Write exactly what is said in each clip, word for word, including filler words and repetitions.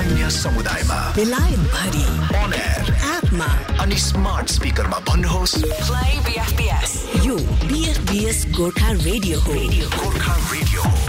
अन्य समुदायमा बेलायत भरि on air एपमा अनि स्मार्ट स्पिकरमा भन्नुहोस् प्ले बीएफबीएस। यो बीएफबीएस गोर्खा रेडियो हो। गोर्खा रेडियो हो।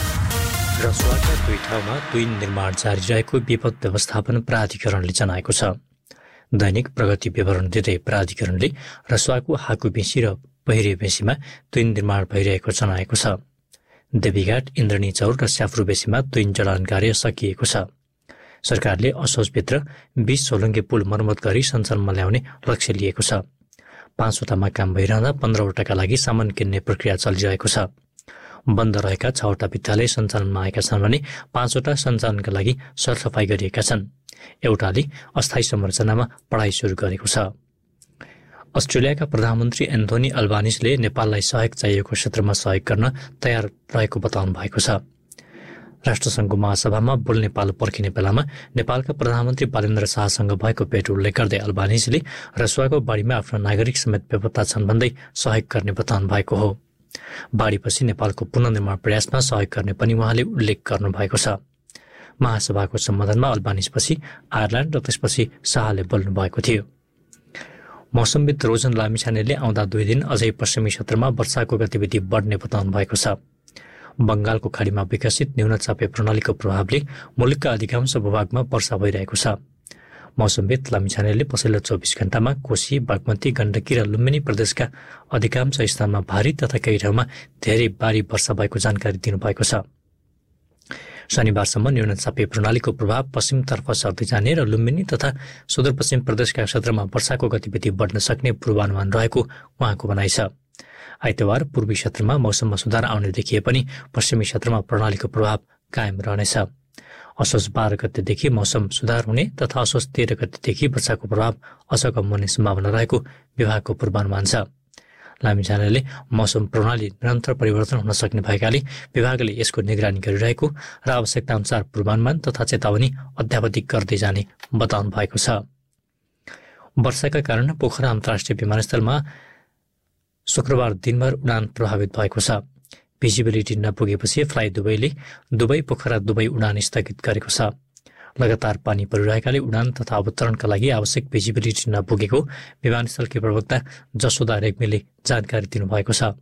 रसुवाका दुई ठाउँमा दुई निर्माण जारी रहेको विपद व्यवस्थापन प्राधिकरणले जनाएको छ। दैनिक प्रगति विवरण दिँदै प्राधिकरणले रसुवाको हाकुबेसी र पहिरेबेसीमा दुई निर्माण भइरहेको जनाएको छ। देवीघाट, इन्द्रणी चौर र स्याफ्रुबेसीमा दुई जडान कार्य सकिएको छ। सरकारले असोजभित्र बीस सोलङ्गे पुल मर्मत गरी सञ्चालनमा ल्याउने लक्ष्य लिएको छ। पाँचवटामा काम भइरहँदा पन्ध्रवटाका लागि सामान किन्ने प्रक्रिया चलिरहेको छ। बन्द रहेका छवटा विद्यालय सञ्चालनमा आएका छन् भने पाँचवटा सञ्चालनका लागि सरसफाई गरिएका छन्। एउटाले अस्थायी संरचनामा पढाइ सुरु गरेको छ। अस्ट्रेलियाका प्रधानमन्त्री एन्थोनी अल्बानिजले नेपाललाई सहयोग चाहिएको क्षेत्रमा सहयोग गर्न तयार रहेको बताउनु भएको छ। राष्ट्रसङ्घको महासभामा बोल नेपाल पर्खिने बेलामा नेपालका प्रधानमन्त्री बालेन्द्र शाहसँग भएको भेट उल्लेख गर्दै अल्बानिजले रसुवाको बाढीमा आफ्ना नागरिक समेत बेपत्ता छन् भन्दै सहयोग गर्ने बताउनु भएको हो। बाढीपछि नेपालको पुनर्निर्माण प्रयासमा सहयोग गर्ने पनि उहाँले उल्लेख गर्नुभएको छ। महासभाको सम्बोधनमा अल्बानिजपछि आयरल्यान्ड र त्यसपछि शाहले बोल्नु भएको थियो। मौसमविद रोजन लामिछानेले आउँदा दुई दिन अझै पश्चिमी क्षेत्रमा वर्षाको गतिविधि बढ्ने बताउनु भएको छ। बंगालको खाडीमा विकसित न्यूनचापे प्रणालीको प्रभावले मुलुकका अधिकांश भूभागमा वर्षा भइरहेको छ। मौसमविद लामिछानेले पछिल्लो चौबिस घण्टामा कोशी, बागमती, गण्डकी र लुम्बिनी प्रदेशका अधिकांश स्थानमा भारी तथा केही ठाउँमा धेरै भारी वर्षा भएको जानकारी दिनुभएको छ। शनिबारसम्म न्यूनचापे प्रणालीको प्रभाव पश्चिमतर्फ सर्दै जाने र लुम्बिनी तथा सुदूरपश्चिम प्रदेशका क्षेत्रमा वर्षाको गतिविधि बढ्न सक्ने पूर्वानुमान रहेको उहाँको भनाइ छ। आइतबार पूर्वी क्षेत्रमा मौसममा सुधार आउने देखिए पनि पश्चिमी क्षेत्रमा प्रणालीको प्रभाव कायम रहनेछ। असोज बाह्र गतेदेखि मौसम सुधार हुने तथा असोज तेह्र गतेदेखि वर्षाको प्रभाव अझ कम हुने सम्भावना रहेको विभागको पूर्वानुमान छ। लामिछानेले मौसम प्रणाली निरन्तर परिवर्तन हुन सक्ने भएकाले विभागले यसको निगरानी गरिरहेको र आवश्यकता अनुसार पूर्वानुमान तथा चेतावनी अध्यावधिक गर्दै जाने बताउनु भएको छ। वर्षाका कारण पोखरा अन्तर्राष्ट्रिय विमानस्थलमा शुक्रबार दिनभर उडान प्रभावित भएको छ। Visibility नपुगेपछि fly दुबईले Dubai Pokhara Dubai उडान स्थगित गरेको छ। लगातार पानी परिरहेकाले उडान तथा अवतरणका लागि आवश्यक भिजिबिलिटी नपुगेको विमानस्थलकी प्रवक्ता जसोदा रेग्मीले जानकारी दिनुभएको छ।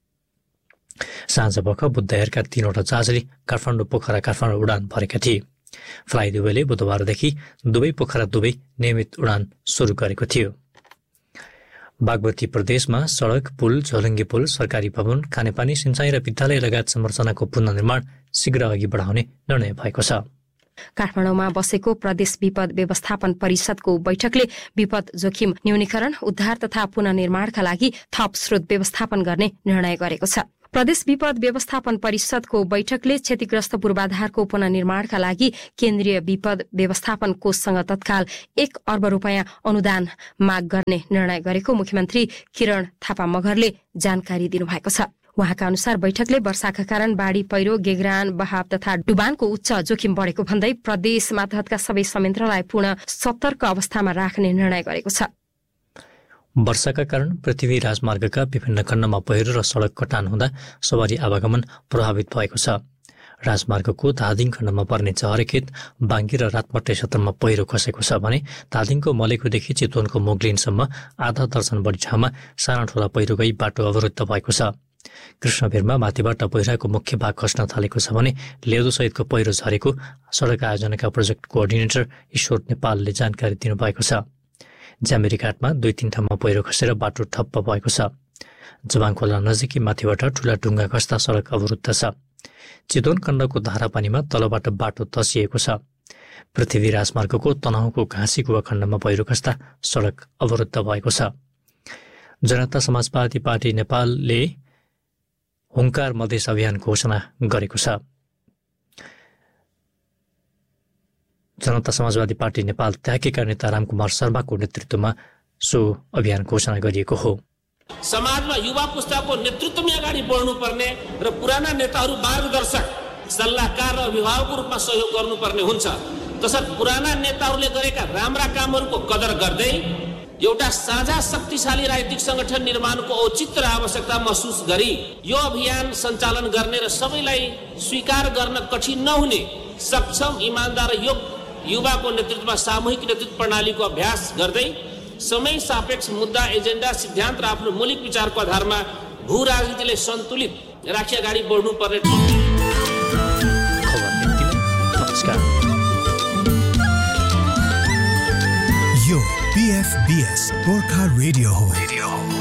साँझपख बुधबारका तीनवटा जहाजले काठमाडौँ पोखरा काठमाडौँ उडान भरेका थिए। फ्लाइ दुबईले बुधबारदेखि दुबई पोखरा दुबई नियमित उडान सुरु गरेको थियो। बागमती प्रदेशमा सडक, पुल, झोलङ्गे पुल, सरकारी भवन, खानेपानी, सिंचाई र विद्यालय लगायत संरचनाको पुनर्निर्माण शीघ्र अघि बढाउने निर्णय भएको छ। काठमाडौँमा बसेको प्रदेश विपद व्यवस्थापन परिषदको बैठकले विपद जोखिम न्यूनीकरण, उद्धार तथा पुनर्निर्माणका लागि थप स्रोत व्यवस्थापन गर्ने निर्णय गरेको छ। प्रदेश विपद व्यवस्थापन परिषदको बैठकले क्षतिग्रस्त पूर्वाधारको पुनर्निर्माणका लागि केन्द्रीय विपद व्यवस्थापन कोषसँग तत्काल एक अर्ब रुपियाँ अनुदान माग गर्ने निर्णय गरेको मुख्यमन्त्री किरण थापा मगरले जानकारी दिनुभएको छ। उहाँका अनुसार बैठकले वर्षाका कारण बाढी, पहिरो, गेग्रान, बहाव तथा डुबानको उच्च जोखिम बढेको भन्दै प्रदेश मातहतका सबै संयन्त्रलाई पूर्ण सतर्क अवस्थामा राख्ने निर्णय गरेको छ। वर्षाका कारण पृथ्वी राजमार्गका विभिन्न खण्डमा पहिरो र सडक कटान हुँदा सवारी आवागमन प्रभावित भएको छ। राजमार्गको धादिङ खण्डमा पर्ने चहरेखेत, बाङ्गी र रातपट्टे क्षेत्रमा पहिरो खसेको छ भने धादिङको मलेखुदेखि चितवनको मुगलिनसम्म आधा दर्जन बढी ठाउँमा साना ठुला पहिरो गई बाटो अवरुद्ध भएको छ। कृष्णभिरमा माथिबाट पहिराको मुख्य भाग खस्न थालेको छ भने लेउदो सहितको पहिरो झरेको सडक आयोजनाका प्रोजेक्ट कोअर्डिनेटर ईश्वर नेपालले जानकारी दिनुभएको छ। ज्यामेरीघाटमा दुई तीन ठाउँमा पहिरो खसेर बाटो ठप्प भएको छ। जवाङ खोला नजिकै माथिबाट ठूला डुङ्गा खस्दा सडक अवरुद्ध छ। चितवन खण्डको धारापानीमा तलबाट बाटो तसिएको छ। पृथ्वी राजमार्गको तनहुको घाँसी कुवा खण्डमा पहिरो खस्दा सडक अवरुद्ध भएको छ। जनता समाजवादी पार्टी नेपालले हुङ्कार मधेस अभियान घोषणा गरेको छ। जनता समाजवादी पार्टी नेपाल त्यागेका नेता रामकुमार शर्माको नेतृत्वमा सो अभियान घोषणा गरिएको हो। समाजमा युवा पुस्ताको नेतृत्वमा अगाडि बढ्नुपर्ने र पुराना नेताहरू मार्गदर्शक, सल्लाहकार र अभिभावकको रूपमा सहयोग गर्नुपर्ने हुन्छ। तसर्थ पुराना नेताहरूले गरेका राम्रा कामहरूको कदर गर्दै एउटा साझा शक्तिशाली राजनीतिक संगठन निर्माणको औचित्य र आवश्यकता महसुस गरी यो अभियान सञ्चालन गर्ने र सबैलाई स्वीकार गर्न कठिन नहुने सक्षम, इमानदार र योग्य युवाको नेतृत्वमा सामूहिक नेतृत्व प्रणालीको अभ्यास गर्दै समय सापेक्ष मुद्दा एजेन्डा सिद्धान्त र आफ्नो मौलिक विचारको आधारमा भू राजनीतिले सन्तुलित राखी अगाडि बढ्नुपर्ने यो पीएफबीएस गोर्खा रेडियो हो।